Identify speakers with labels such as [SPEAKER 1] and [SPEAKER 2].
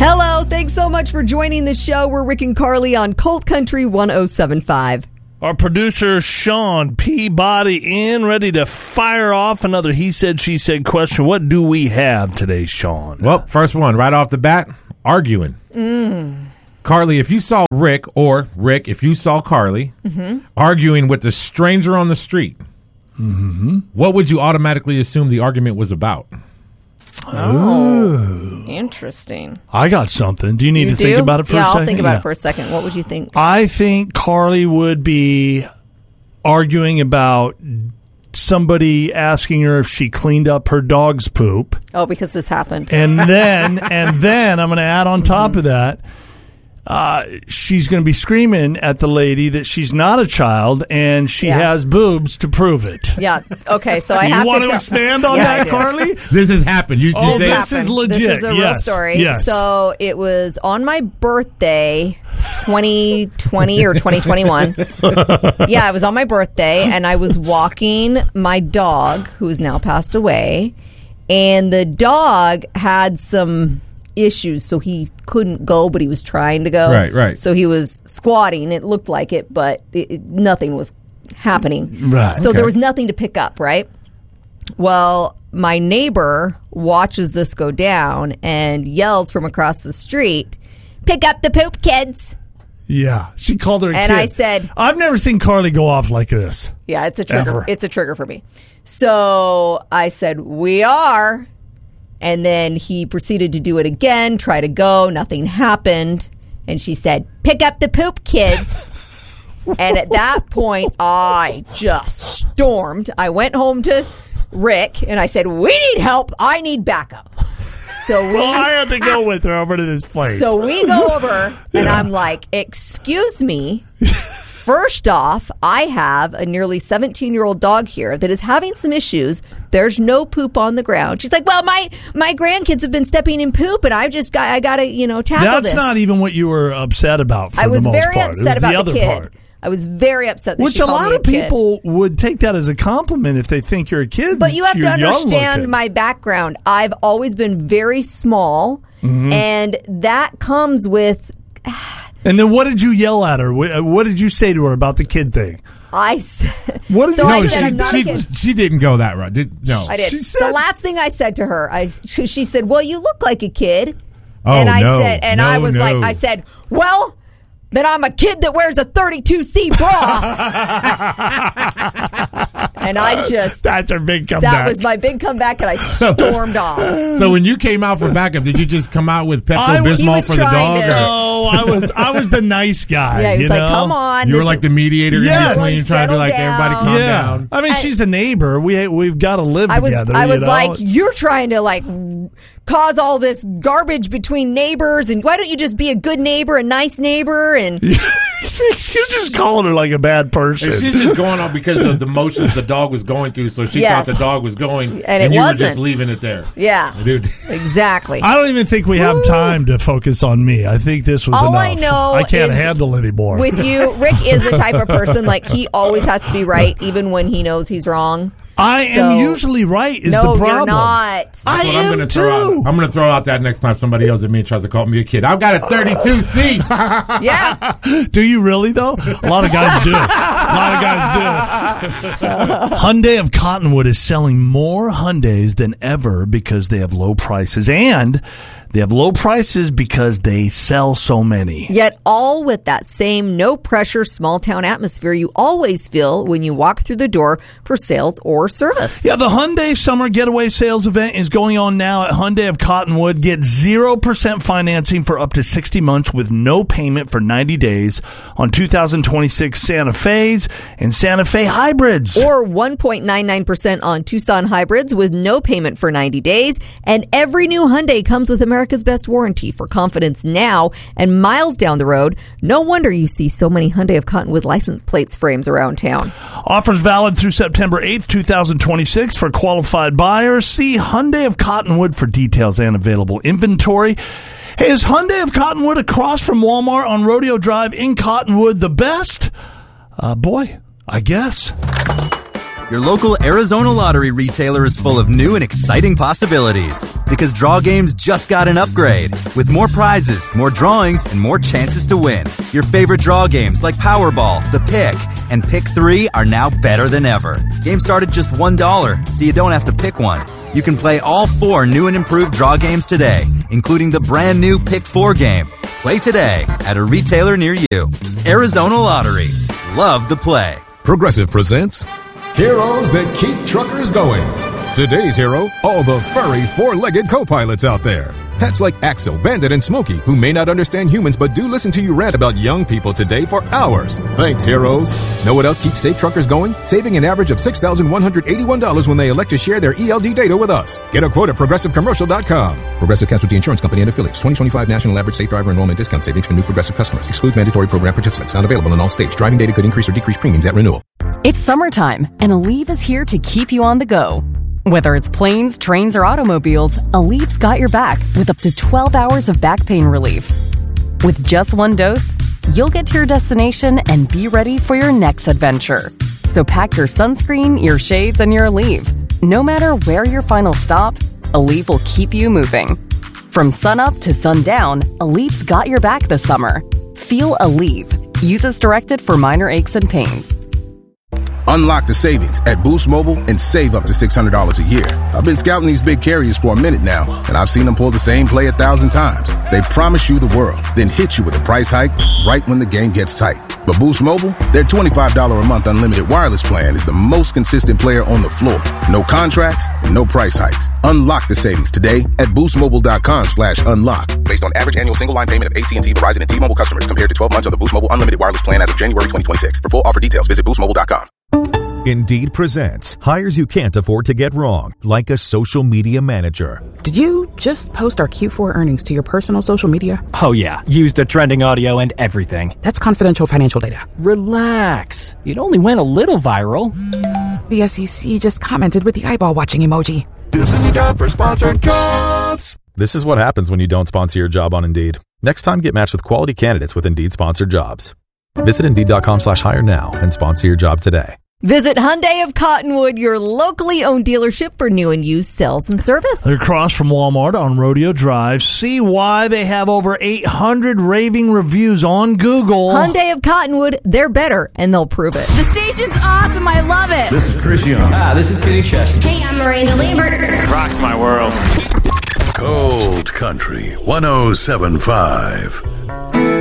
[SPEAKER 1] Hello, thanks so much for joining the show. We're Rick and Carly on Colt Country 107.5.
[SPEAKER 2] Our producer, Sean Peabody, in, ready to fire off another He Said, She Said question. What do we have today, Sean?
[SPEAKER 3] Well, first one, right off the bat, arguing. Carly, if you saw Rick, or Rick, if you saw Carly, arguing with a stranger on the street, what would you automatically assume the argument was about?
[SPEAKER 1] Oh, interesting.
[SPEAKER 2] I got something. Do you need to think about it for a second?
[SPEAKER 1] Yeah, I'll think about it for a second. What would you think?
[SPEAKER 2] I think Carly would be arguing about somebody asking her if she cleaned up her dog's poop.
[SPEAKER 1] Oh, because this happened.
[SPEAKER 2] And then I'm going to add on top of that, she's going to be screaming at the lady that she's not a child and she has boobs to prove it.
[SPEAKER 1] Yeah. Okay. So
[SPEAKER 2] Do you want to expand on that, Carly?
[SPEAKER 3] This has happened.
[SPEAKER 2] This is legit.
[SPEAKER 1] This is a real story.
[SPEAKER 2] Yes.
[SPEAKER 1] So it was on my birthday, 2020 or 2021. Yeah, it was on my birthday, and I was walking my dog, who is now passed away, and the dog had some issues, so he couldn't go, but he was trying to go.
[SPEAKER 3] Right.
[SPEAKER 1] So he was squatting. It looked like it, but nothing was happening.
[SPEAKER 2] Right.
[SPEAKER 1] So there was nothing to pick up, right? Well, my neighbor watches this go down and yells from across the street, "Pick up the poop, kids."
[SPEAKER 2] Yeah. She called her a kid.
[SPEAKER 1] And I said,
[SPEAKER 2] I've never seen Carly go off like this.
[SPEAKER 1] Yeah, it's a trigger.
[SPEAKER 2] Ever.
[SPEAKER 1] It's a trigger for me. So I said, "We are." And then he proceeded to do it again, try to go. Nothing happened. And she said, "Pick up the poop, kids." And at that point, I just stormed. I went home to Rick, and I said, "We need help. I need backup." So
[SPEAKER 2] I had to go with her over to this place.
[SPEAKER 1] So we go over, and I'm like, "Excuse me. First off, I have a nearly 17-year-old dog here that is having some issues. There's no poop on the ground." She's like, "Well, my grandkids have been stepping in poop, and I got to, tackle
[SPEAKER 2] That's
[SPEAKER 1] this."
[SPEAKER 2] not even what you were upset about for the most part.
[SPEAKER 1] I was very upset about the kid.
[SPEAKER 2] Part.
[SPEAKER 1] I was very upset that
[SPEAKER 2] Which
[SPEAKER 1] she
[SPEAKER 2] a
[SPEAKER 1] called
[SPEAKER 2] lot
[SPEAKER 1] me
[SPEAKER 2] of
[SPEAKER 1] a kid.
[SPEAKER 2] people would take that as a compliment if they think you're a kid.
[SPEAKER 1] But you have to
[SPEAKER 2] You're
[SPEAKER 1] understand
[SPEAKER 2] young-looking.
[SPEAKER 1] my background. I've always been very small, and that comes with...
[SPEAKER 2] And then what did you yell at her? What did you say to her about the kid thing?
[SPEAKER 1] I said...
[SPEAKER 2] What did
[SPEAKER 1] so
[SPEAKER 2] you
[SPEAKER 1] I
[SPEAKER 2] know?
[SPEAKER 1] said, "I'm not a kid."
[SPEAKER 3] She didn't go that route. No.
[SPEAKER 1] I did.
[SPEAKER 2] She said-
[SPEAKER 1] The last thing I said to her, she said, "Well, you look like a kid."
[SPEAKER 3] Oh,
[SPEAKER 1] and I
[SPEAKER 3] no.
[SPEAKER 1] said, and
[SPEAKER 3] No,
[SPEAKER 1] I was
[SPEAKER 3] no.
[SPEAKER 1] like, I said, "Well, then I'm a kid that wears a 32C bra." And I just...
[SPEAKER 2] That's her big comeback.
[SPEAKER 1] That was my big comeback, and I stormed off.
[SPEAKER 3] So when you came out for backup, did you just come out with
[SPEAKER 1] He
[SPEAKER 3] Pepto-Bismol
[SPEAKER 1] was
[SPEAKER 3] for the
[SPEAKER 1] trying
[SPEAKER 3] dog?
[SPEAKER 1] to-
[SPEAKER 2] No, I was the nice guy.
[SPEAKER 1] Yeah, he's
[SPEAKER 2] you
[SPEAKER 1] like,
[SPEAKER 2] know?
[SPEAKER 1] "Come on."
[SPEAKER 3] You were
[SPEAKER 1] this-
[SPEAKER 3] like the mediator
[SPEAKER 2] Yes.
[SPEAKER 3] in between, trying to
[SPEAKER 1] Settle
[SPEAKER 3] like
[SPEAKER 1] down.
[SPEAKER 3] everybody calm
[SPEAKER 2] Yeah.
[SPEAKER 3] down.
[SPEAKER 2] I mean, she's a neighbor. We've got to live
[SPEAKER 1] I was
[SPEAKER 2] together.
[SPEAKER 1] I was
[SPEAKER 2] you know?
[SPEAKER 1] like, "You're trying to like cause all this garbage between neighbors, and why don't you just be a good neighbor, a nice neighbor?" And
[SPEAKER 2] You're just calling her like a bad person.
[SPEAKER 3] And she's just going on because of the motions the dog was going through, so she
[SPEAKER 1] Yes.
[SPEAKER 3] thought the dog was going,
[SPEAKER 1] And it
[SPEAKER 3] you
[SPEAKER 1] wasn't.
[SPEAKER 3] were just leaving it there.
[SPEAKER 1] yeah,
[SPEAKER 3] Dude.
[SPEAKER 1] exactly.
[SPEAKER 2] I don't even think we have time to focus on me. I think this was
[SPEAKER 1] All
[SPEAKER 2] enough.
[SPEAKER 1] I know
[SPEAKER 2] I can't
[SPEAKER 1] is
[SPEAKER 2] handle anymore.
[SPEAKER 1] With you, Rick is the type of person like he always has to be right, even when he knows he's wrong.
[SPEAKER 2] I am
[SPEAKER 1] So-
[SPEAKER 2] usually right. Is
[SPEAKER 1] No,
[SPEAKER 2] the problem?
[SPEAKER 1] you're not.
[SPEAKER 2] I
[SPEAKER 3] That's what I'm
[SPEAKER 2] am
[SPEAKER 3] gonna throw out.
[SPEAKER 2] too.
[SPEAKER 3] I'm going to throw out that next time somebody yells at me and tries to call me a kid. I've got a 32C.
[SPEAKER 1] Yeah,
[SPEAKER 2] Do you really though? A lot of guys do. A lot of guys do. Hyundai of Cottonwood is selling more Hyundais than ever because they have low prices, and they have low prices because they sell so many.
[SPEAKER 1] yet all with that same no-pressure small-town atmosphere you always feel when you walk through the door for sales or service.
[SPEAKER 2] Yeah, the Hyundai Summer Getaway Sales Event is going on now at Hyundai of Cottonwood. Get 0% financing for up to 60 months with no payment for 90 days on 2026 Santa Fe's and Santa Fe hybrids.
[SPEAKER 1] Or 1.99% on Tucson hybrids with no payment for 90 days. And every new Hyundai comes with America's Best Warranty for confidence now and miles down the road. No wonder you see so many Hyundai of Cottonwood license plates frames around town.
[SPEAKER 2] Offers valid through September 8th, 2026 for qualified buyers. See Hyundai of Cottonwood for details and available inventory. Hey, is Hyundai of Cottonwood across from Walmart on Rodeo Drive in Cottonwood the best? Boy, I guess.
[SPEAKER 4] Your local Arizona Lottery retailer is full of new and exciting possibilities. Because draw games just got an upgrade. With more prizes, more drawings, and more chances to win. Your favorite draw games like Powerball, The Pick, and Pick 3 are now better than ever. Games start at just $1, so you don't have to pick one. You can play all 4 new and improved draw games today, including the brand new Pick 4 game. Play today at a retailer near you. Arizona Lottery. Love the play.
[SPEAKER 5] Progressive presents Heroes That Keep Truckers Going. Today's hero, all the furry four-legged co-pilots out there. Pets like Axel, Bandit, and Smokey, who may not understand humans but do listen to you rant about young people today for hours. Thanks, heroes. Know what else keeps safe truckers going? Saving an average of $6,181 when they elect to share their ELD data with us. Get a quote at ProgressiveCommercial.com. Progressive Casualty Insurance Company and Affiliates. 2025 National Average Safe Driver Enrollment Discount Savings for new Progressive customers. Excludes mandatory program participants. Not available in all states. Driving data could increase or decrease premiums at renewal.
[SPEAKER 6] It's summertime, and Aleve is here to keep you on the go. Whether it's planes, trains, or automobiles, Aleve's got your back with up to 12 hours of back pain relief. With just one dose, you'll get to your destination and be ready for your next adventure. So pack your sunscreen, your shades, and your Aleve. No matter where your final stop, Aleve will keep you moving. From sunup to sundown, Aleve's got your back this summer. Feel Aleve. Use as directed for minor aches and pains.
[SPEAKER 7] Unlock the savings at Boost Mobile and save up to $600 a year. I've been scouting these big carriers for a minute now, and I've seen them pull the same play 1,000 times. They promise you the world, then hit you with a price hike right when the game gets tight. But Boost Mobile, their $25 a month unlimited wireless plan is the most consistent player on the floor. No contracts, no price hikes. Unlock the savings today at boostmobile.com/unlock. Based on average annual single line payment of AT&T, Verizon, and T-Mobile customers compared to 12 months on the Boost Mobile unlimited wireless plan as of January 2026. For full offer details, visit boostmobile.com.
[SPEAKER 8] Indeed presents hires you can't afford to get wrong, like a social media manager.
[SPEAKER 9] Did you just post our Q4 earnings to your personal social media?
[SPEAKER 10] Oh yeah, used a trending audio and everything.
[SPEAKER 9] That's confidential financial data.
[SPEAKER 10] Relax. It only went a little viral.
[SPEAKER 9] The SEC just commented with the eyeball watching emoji.
[SPEAKER 5] This is a job for sponsored jobs.
[SPEAKER 8] This is what happens when you don't sponsor your job on Indeed. Next time, get matched with quality candidates with Indeed sponsored jobs. Visit Indeed.com/hire now and sponsor your job today.
[SPEAKER 1] Visit Hyundai of Cottonwood, your locally owned dealership for new and used sales and service.
[SPEAKER 2] They're across from Walmart on Rodeo Drive. See why they have over 800 raving reviews on Google.
[SPEAKER 1] Hyundai of Cottonwood, they're better, and they'll prove it.
[SPEAKER 11] The station's awesome. I love it.
[SPEAKER 12] This is Chris Young.
[SPEAKER 13] This is Kenny Chesney.
[SPEAKER 11] Hey, I'm Miranda Lambert.
[SPEAKER 12] It rocks my world.
[SPEAKER 14] Cold Country 107.5.